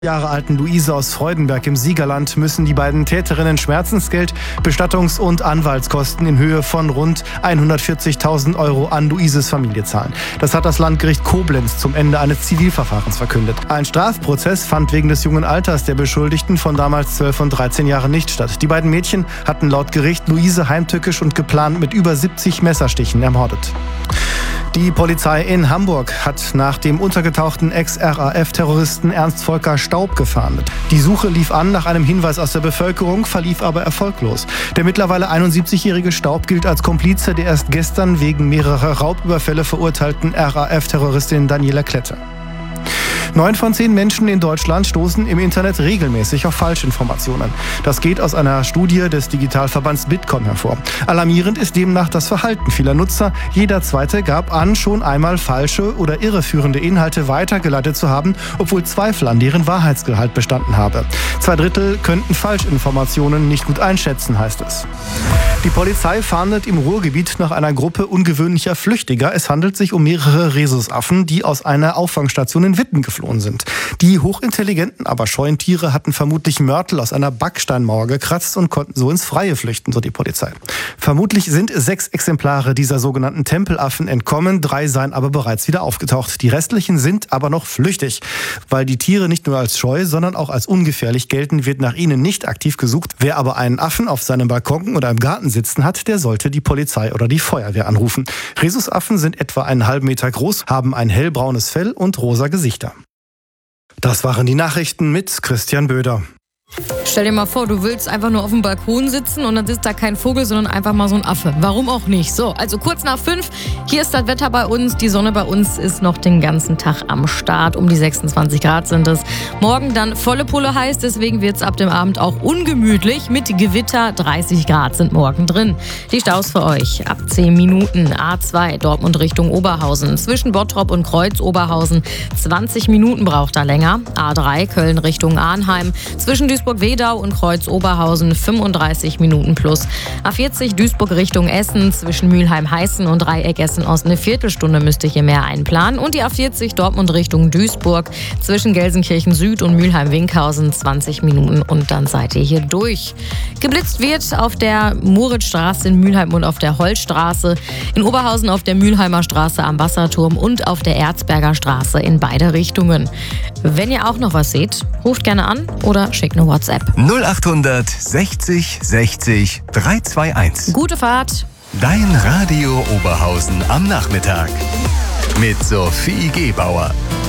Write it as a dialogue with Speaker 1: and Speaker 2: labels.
Speaker 1: Jahre alten Luise aus Freudenberg im Siegerland müssen die beiden Täterinnen Schmerzensgeld, Bestattungs- und Anwaltskosten in Höhe von rund 140.000 Euro an Luises Familie zahlen. Das hat das Landgericht Koblenz zum Ende eines Zivilverfahrens verkündet. Ein Strafprozess fand wegen des jungen Alters der Beschuldigten von damals 12 und 13 Jahren nicht statt. Die beiden Mädchen hatten laut Gericht Luise heimtückisch und geplant mit über 70 Messerstichen ermordet. Die Polizei in Hamburg hat nach dem untergetauchten Ex-RAF-Terroristen Ernst Volker Staub gefahndet. Die Suche lief an nach einem Hinweis aus der Bevölkerung, verlief aber erfolglos. Der mittlerweile 71-jährige Staub gilt als Komplize der erst gestern wegen mehrerer Raubüberfälle verurteilten RAF-Terroristin Daniela Klette. 9 von 10 Menschen in Deutschland stoßen im Internet regelmäßig auf Falschinformationen. Das geht aus einer Studie des Digitalverbands Bitkom hervor. Alarmierend ist demnach das Verhalten vieler Nutzer. Jeder Zweite gab an, schon einmal falsche oder irreführende Inhalte weitergeleitet zu haben, obwohl Zweifel an deren Wahrheitsgehalt bestanden habe. 2/3 könnten Falschinformationen nicht gut einschätzen, heißt es. Die Polizei fahndet im Ruhrgebiet nach einer Gruppe ungewöhnlicher Flüchtiger. Es handelt sich um mehrere Rhesusaffen, die aus einer Auffangstation in Witten geflohen sind. Die hochintelligenten, aber scheuen Tiere hatten vermutlich Mörtel aus einer Backsteinmauer gekratzt und konnten so ins Freie flüchten, so die Polizei. Vermutlich sind 6 Exemplare dieser sogenannten Tempelaffen entkommen, 3 seien aber bereits wieder aufgetaucht. Die restlichen sind aber noch flüchtig. Weil die Tiere nicht nur als scheu, sondern auch als ungefährlich gelten, wird nach ihnen nicht aktiv gesucht. Wer aber einen Affen auf seinem Balkon oder im Garten sitzen hat, der sollte die Polizei oder die Feuerwehr anrufen. Rhesusaffen sind etwa einen halben Meter groß, haben ein hellbraunes Fell und rosa Gesichter. Das waren die Nachrichten mit Christian Böder.
Speaker 2: Stell dir mal vor, du willst einfach nur auf dem Balkon sitzen und dann sitzt da kein Vogel, sondern einfach mal so ein Affe. Warum auch nicht? So, also kurz nach 5, hier ist das Wetter bei uns. Die Sonne bei uns ist noch den ganzen Tag am Start. Um die 26 Grad sind es. Morgen dann volle Pulle heiß, deswegen wird es ab dem Abend auch ungemütlich. Mit Gewitter 30 Grad sind morgen drin. Die Staus für euch ab 10 Minuten. A2 Dortmund Richtung Oberhausen. Zwischen Bottrop und Kreuz Oberhausen 20 Minuten braucht er länger. A3 Köln Richtung Arnheim. Zwischen Duisburg-Wedau und Kreuz Oberhausen 35 Minuten plus. A40 Duisburg Richtung Essen zwischen Mülheim-Heißen und Dreieck-Essen-Ost eine Viertelstunde müsst ihr hier mehr einplanen. Und die A40 Dortmund Richtung Duisburg zwischen Gelsenkirchen Süd und Mülheim-Winkhausen 20 Minuten und dann seid ihr hier durch. Geblitzt wird auf der Moritzstraße in Mülheim und auf der Holzstraße, in Oberhausen auf der Mülheimer Straße am Wasserturm und auf der Erzberger Straße in beide Richtungen. Wenn ihr auch noch was seht, ruft gerne an oder schickt eine WhatsApp.
Speaker 3: 0800 60 60 321.
Speaker 2: Gute Fahrt.
Speaker 3: Dein Radio Oberhausen am Nachmittag. Mit Sophie Gebauer.